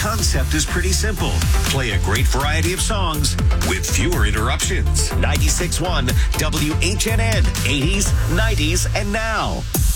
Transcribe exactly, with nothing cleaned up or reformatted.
concept is pretty simple. Play a great variety of songs with fewer interruptions. ninety-six point one W H N N, eighties, nineties, and now.